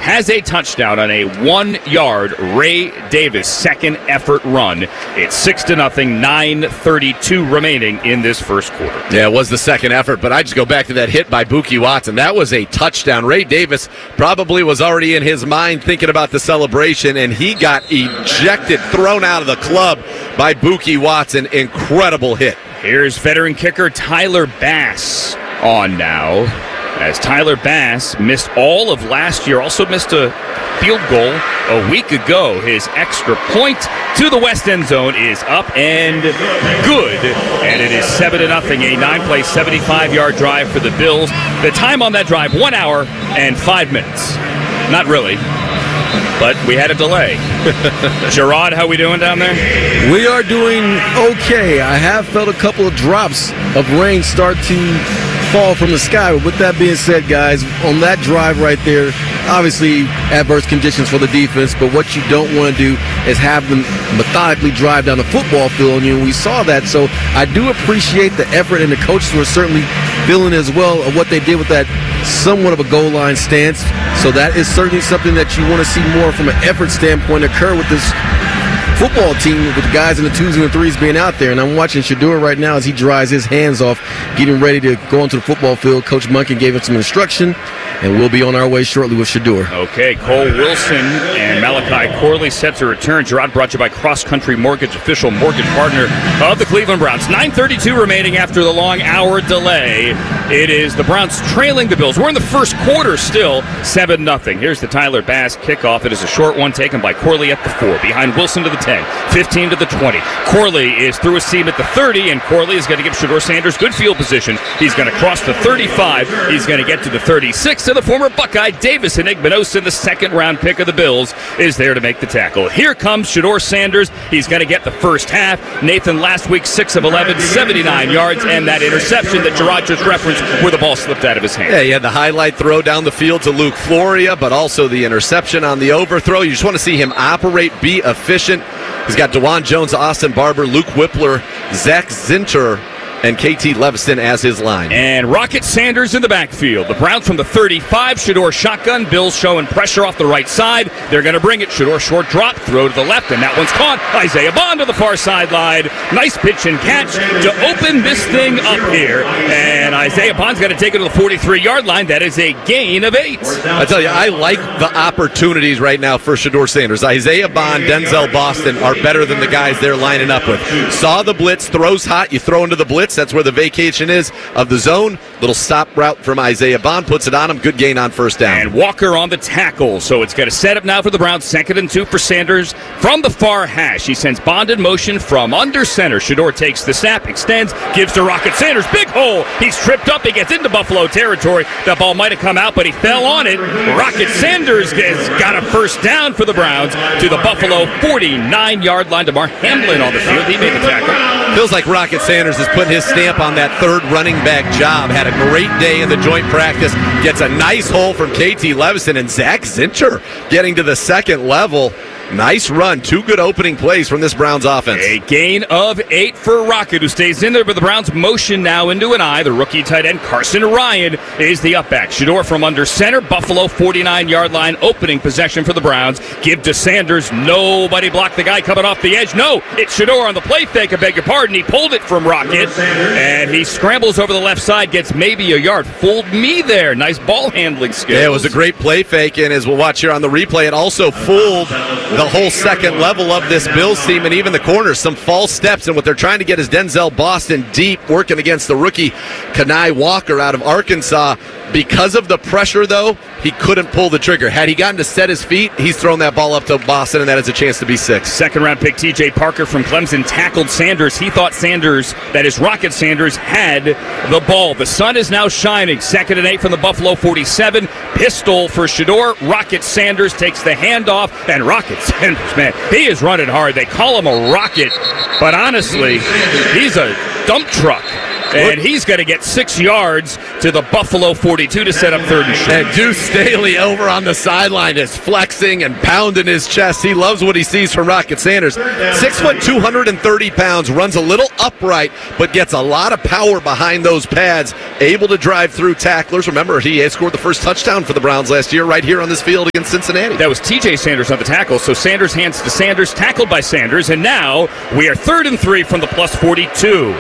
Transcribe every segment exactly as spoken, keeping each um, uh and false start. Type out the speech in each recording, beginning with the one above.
has a touchdown on a one-yard Ray Davis second effort run. It's six to nothing, nine thirty-two remaining in this first quarter. Yeah, it was the second effort, but I just go back to that hit by Buki Watson. That was a touchdown. Ray Davis probably was already in his mind thinking about the celebration, and he got ejected, thrown out of the club by Buki Watson. Incredible hit. Here's veteran kicker Tyler Bass on now, as Tyler Bass missed all of last year, also missed a field goal a week ago. His extra point to the west end zone is up and good, and it is seven to nothing, a nine-play, seventy-five-yard drive for the Bills. The time on that drive, one hour and five minutes. Not really, but we had a delay. Gerard, how we doing down there? We are doing okay. I have felt a couple of drops of rain start to fall from the sky. But with that being said, guys, on that drive right there, obviously adverse conditions for the defense, but what you don't want to do is have them methodically drive down the football field on you, and we saw that. So I do appreciate the effort, and the coaches were certainly feeling as well of what they did with that somewhat of a goal line stance. So that is certainly something that you want to see more from an effort standpoint occur with this football team, with the guys in the twos and the threes being out there. And I'm watching Shedeur right now as he dries his hands off, getting ready to go onto the football field. Coach Monken gave him some instruction, and we'll be on our way shortly with Shedeur. Okay, Cole Wilson and Malachi Corley set to return. Gerard brought to you by Cross Country Mortgage, official mortgage partner of the Cleveland Browns. nine thirty-two remaining after the long hour delay. It is the Browns trailing the Bills. We're in the first quarter still, seven nothing. Here's the Tyler Bass kickoff. It is a short one taken by Corley at the four, behind Wilson to the ten, fifteen to the twenty. Corley is through a seam at the thirty, and Corley is going to give Shedeur Sanders good field position. He's going to cross the thirty-five. He's going to get to the thirty-six, and the former Buckeye Davis Enigmenosa, the second-round pick of the Bills, is there to make the tackle. Here comes Shedeur Sanders. He's going to get the first half. Nathan last week, six of eleven, seventy-nine yards, and that interception that Gerard just referenced where the ball slipped out of his hand. Yeah, he had the highlight throw down the field to Luke Floria, but also the interception on the overthrow. You just want to see him operate, be efficient. He's got DeJuan Jones, Austin Barber, Luke Whippler, Zach Zinter, and K T Leviston as his line. And Rocket Sanders in the backfield. The Browns from the thirty-five. Shedeur shotgun. Bills showing pressure off the right side. They're going to bring it. Shedeur short drop. Throw to the left, and that one's caught. Isaiah Bond to the far sideline. Nice pitch and catch to open this thing up here. And Isaiah Bond's got to take it to the forty-three-yard line. That is a gain of eight. I tell you, I like the opportunities right now for Shedeur Sanders. Isaiah Bond, Denzel Boston are better than the guys they're lining up with. Saw the blitz, throws hot, you throw into the blitz. That's where the vacation is of the zone. Little stop route from Isaiah Bond, puts it on him. Good gain on first down. And Walker on the tackle. So it's got a setup now for the Browns. Second and two for Sanders from the far hash. He sends Bond in motion from under center. Shedeur takes the snap, extends, gives to Rocket Sanders. Big hole. He's tripped up. He gets into Buffalo territory. That ball might have come out, but he fell on it. Rocket Sanders has got a first down for the Browns to the Buffalo forty-nine-yard line. DeMar Hamlin on the field. He made the tackle. Feels like Rocket Sanders is putting his stamp on that third running back job. Had a great day in the joint practice. Gets a nice hole from K T Leviston, and Zach Zinter getting to the second level. Nice run. Two good opening plays from this Browns offense. A gain of eight for Rocket, who stays in there, but the Browns motion now into an eye. The rookie tight end Carson Ryan is the upback. Shedeur from under center. Buffalo forty-nine-yard line. Opening possession for the Browns. Give to Sanders. Nobody blocked the guy coming off the edge. No, it's Shedeur on the play fake. I beg your pardon. He pulled it from Rocket, and he scrambles over the left side. Gets maybe a yard. Fooled me there. Nice ball handling skills. Yeah, it was a great play fake, and as we'll watch here on the replay, it also fooled the whole second level of this Bills team, and even the corners. Some false steps, and what they're trying to get is Denzel Boston deep, working against the rookie Kenai Walker out of Arkansas. Because of the pressure, though, he couldn't pull the trigger. Had he gotten to set his feet, he's thrown that ball up to Boston, and that has a chance to be six. Second-round pick T J Parker from Clemson tackled Sanders. He thought Sanders, that is Rocket Sanders, had the ball. The sun is now shining. Second and eight from the Buffalo forty-seven. Pistol for Shedeur. Rocket Sanders takes the handoff, and Rocket Sanders, man, he is running hard. They call him a rocket, but honestly, he's a dump truck. and he's going to get six yards to the Buffalo forty-two to set up third and short. And Deuce Staley over on the sideline is flexing and pounding his chest. He loves what he sees from Rocket Sanders. Six foot, two hundred thirty pounds, runs a little upright, but gets a lot of power behind those pads, able to drive through tacklers. Remember, he had scored the first touchdown for the Browns last year right here on this field against Cincinnati. That was T J Sanders on the tackle, so Sanders hands to Sanders, tackled by Sanders, and now we are third and three from the plus forty-two.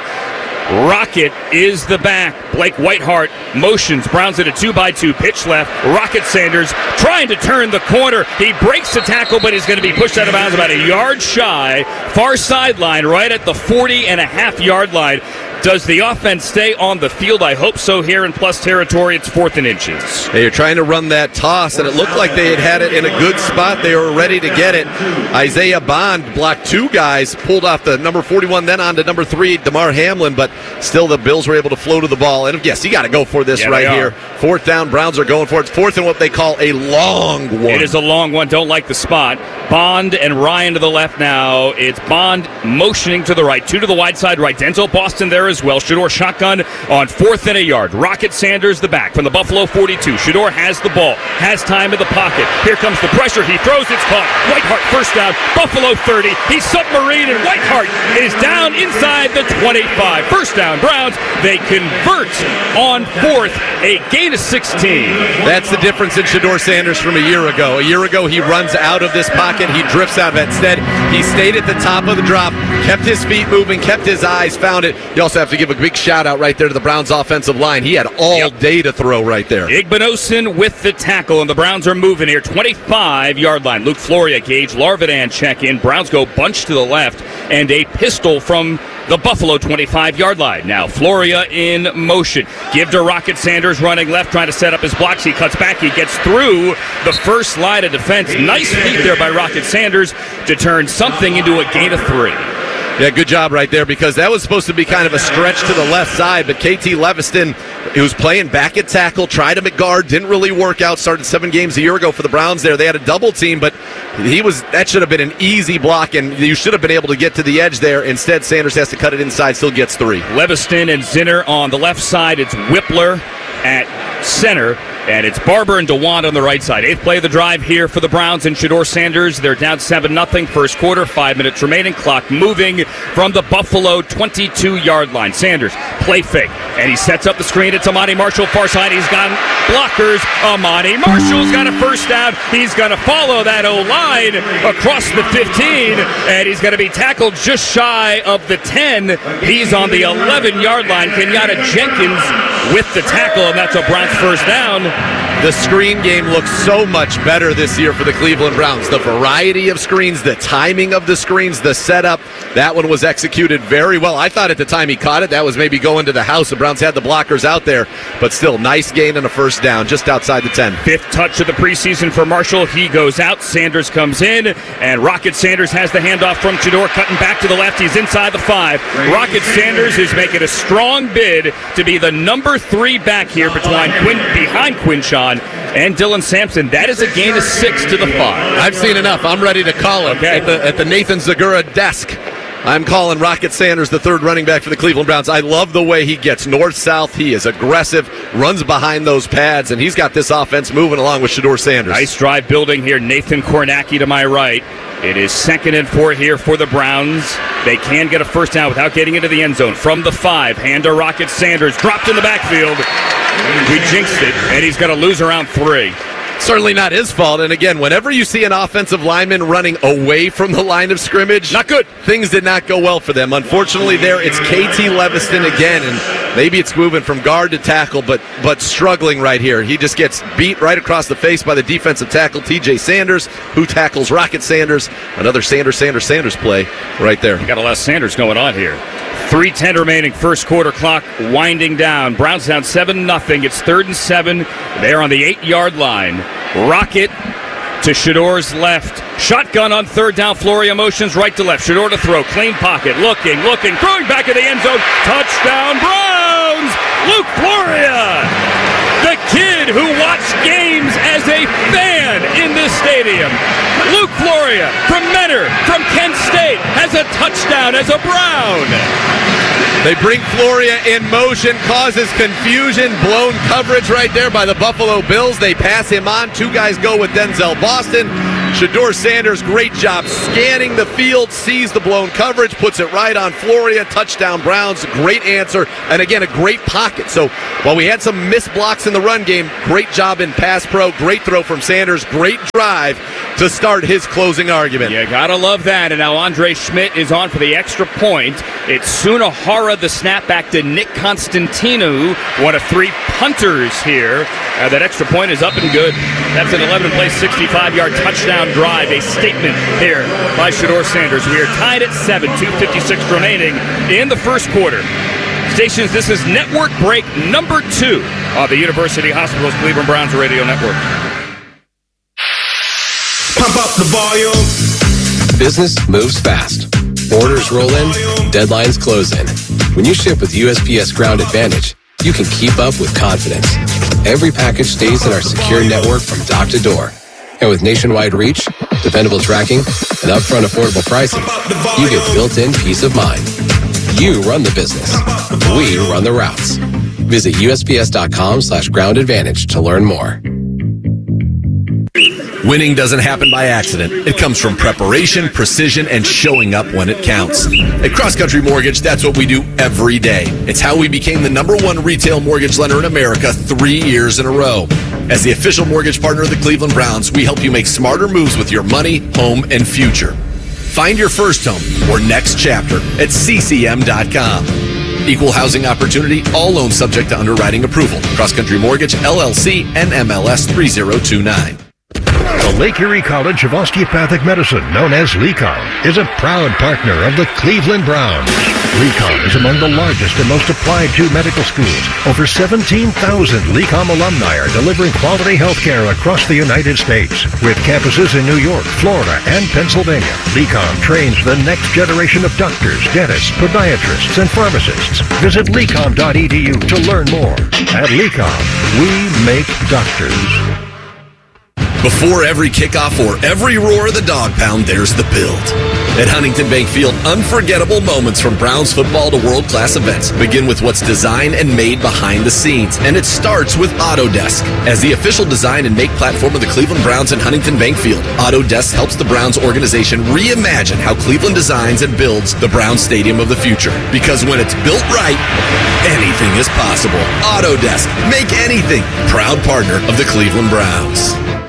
Rocket is the back. Blake Whiteheart motions. Browns at a two by two pitch left. Rocket Sanders trying to turn the corner. He breaks the tackle, but he's going to be pushed out of bounds about a yard shy. Far sideline, right at the forty and a half yard line. Does the offense stay on the field? I hope so here in plus territory. It's fourth and inches. They are trying to run that toss, and it looked like they had had it in a good spot. They were ready to get it. Isaiah Bond blocked two guys, pulled off the number forty-one, then on to number three, DeMar Hamlin, but still the Bills were able to flow to the ball. And yes, you got to go for this yeah, right here. Fourth down, Browns are going for it. It's fourth and what they call a long one. It is a long one. Don't like the spot. Bond and Ryan to the left now. It's Bond motioning to the right. Two to the wide side right. Denzel Boston there as well. Shador shotgun on fourth and a yard. Rocket Sanders the back from the Buffalo forty-two. Shador has the ball. Has time in the pocket. Here comes the pressure. He throws. It's caught. Whiteheart first down. Buffalo thirty. He's submarine and Whiteheart is down inside the twenty-five. First down Browns. They convert on fourth. A gain of sixteen. That's the difference in Shador Sanders from a year ago. A year ago he runs out of this pocket. He drifts out of it. Instead, he stayed at the top of the drop, kept his feet moving, kept his eyes, found it. You also have to give a big shout out right there to the Browns offensive line. He had all yep. day to throw right there. Igbinosun with the tackle, and the Browns are moving here. twenty-five yard line. Luke Floria, Gage Larvidan check in. Browns go bunch to the left, and a pistol from the Buffalo twenty-five yard line. Now Floria in motion. Give to Rocket Sanders running left, trying to set up his blocks. He cuts back. He gets through the first line of defense. Nice feet there by Rocket Sanders to turn something into a gain of three. Yeah, good job right there, because that was supposed to be kind of a stretch to the left side, but K T Leviston, he was playing back at tackle, tried him at guard, didn't really work out, started seven games a year ago for the Browns there. They had a double team, but he was that should have been an easy block, and you should have been able to get to the edge there. Instead, Sanders has to cut it inside, still gets three. Leviston and Zinner on the left side. It's Whippler at center. And it's Barber and DeWant on the right side. Eighth play of the drive here for the Browns and Shador Sanders. They're down seven nothing. First quarter, five minutes remaining. Clock moving from the Buffalo twenty-two yard line. Sanders, play fake. And he sets up the screen. It's Amani Marshall, far side. He's got blockers. Amani Marshall's got a first down. He's going to follow that O-line across the fifteen. And he's going to be tackled just shy of the ten. He's on the eleven yard line. Kenyatta Jenkins with the tackle, and that's a Browns first down. The screen game looks so much better this year for the Cleveland Browns. The variety of screens, the timing of the screens, the setup, that one was executed very well. I thought at the time he caught it, that was maybe going to the house. The Browns had the blockers out there, but still, nice gain and a first down just outside the ten. Fifth touch of the preseason for Marshall. He goes out. Sanders comes in, and Rocket Sanders has the handoff from Shador, cutting back to the left. He's inside the five. Rocket Sanders is making a strong bid to be the number three back here between Quinn, behind Quinshawn and Dylan Sampson. That is a gain of six to the five. I've seen enough. I'm ready to call it okay. at, the, at the Nathan Zagura desk. I'm calling Rocket Sanders the third running back for the Cleveland Browns. I love the way he gets north-south. He is aggressive, runs behind those pads, and he's got this offense moving along with Shador Sanders. Nice drive building here. Nathan Kornacki to my right. It is second and four here for the Browns. They can get a first down without getting into the end zone. From the five, hand to Rocket Sanders. Dropped in the backfield. We jinxed it, and he's going to lose around three. Certainly not his fault. And again, whenever you see an offensive lineman running away from the line of scrimmage, not good. Things did not go well for them. Unfortunately, there it's K T Leviston again, and maybe it's moving from guard to tackle, but but struggling right here. He just gets beat right across the face by the defensive tackle, T J Sanders, who tackles Rocket Sanders. Another Sanders, Sanders, Sanders play right there. You got a lot of Sanders going on here. three ten remaining, first quarter clock winding down. Browns down seven nothing. It's third and seven. They're on the eight yard line. Rocket to Shador's left. Shotgun on third down. Floria motions right to left. Shador to throw. Clean pocket. Looking, looking. Throwing back in the end zone. Touchdown Browns! Luke Floria! The kid who watched games as a fan in this stadium. Luke Floria Floria from Menor, from Kent State, has a touchdown as a Brown. They bring Floria in motion, causes confusion, blown coverage right there by the Buffalo Bills. They pass him on. Two guys go with Denzel Boston. Shedeur Sanders, great job scanning the field, sees the blown coverage, puts it right on Floria. Touchdown Browns. Great answer. And again, a great pocket. So while we had some missed blocks in the run game, great job in pass pro. Great throw from Sanders. Great drive to start his closing argument. You gotta love that. And now Andre Schmidt is on for the extra point. It's Sunahara, the snapback to Nick Constantino, one of three punters here. Uh, that extra point is up and good. That's an eleven-play, sixty-five-yard touchdown drive. A statement here by Shedeur Sanders. We are tied at seven, two fifty-six remaining in the first quarter. Stations, this is network break number two of the University Hospitals Cleveland Browns Radio Network. Pump up the volume. Business moves fast. Orders roll in, deadlines close in. When you ship with U S P S Ground Advantage, you can keep up with confidence. Every package stays in our secure network from dock to door. And with nationwide reach, dependable tracking, and upfront affordable pricing, you get built-in peace of mind. You run the business. We run the routes. Visit U S P S dot com slash ground advantage to learn more. Winning doesn't happen by accident. It comes from preparation, precision, and showing up when it counts. At Cross Country Mortgage, that's what we do every day. It's how we became the number one retail mortgage lender in America three years in a row. As the official mortgage partner of the Cleveland Browns, we help you make smarter moves with your money, home, and future. Find your first home or next chapter at C C M dot com. Equal housing opportunity, all loans subject to underwriting approval. Cross Country Mortgage, L L C, N M L S three zero two nine. The Lake Erie College of Osteopathic Medicine, known as LECOM, is a proud partner of the Cleveland Browns. LECOM is among the largest and most applied to medical schools. Over seventeen thousand LECOM alumni are delivering quality health care across the United States. With campuses in New York, Florida, and Pennsylvania, LECOM trains the next generation of doctors, dentists, podiatrists, and pharmacists. Visit lecom dot e d u to learn more. At LECOM, we make doctors. Before every kickoff or every roar of the dog pound, there's the build. At Huntington Bank Field, unforgettable moments from Browns football to world-class events begin with what's designed and made behind the scenes. And it starts with Autodesk. As the official design and make platform of the Cleveland Browns and Huntington Bank Field, Autodesk helps the Browns organization reimagine how Cleveland designs and builds the Browns Stadium of the future. Because when it's built right, anything is possible. Autodesk. Make anything. Proud partner of the Cleveland Browns.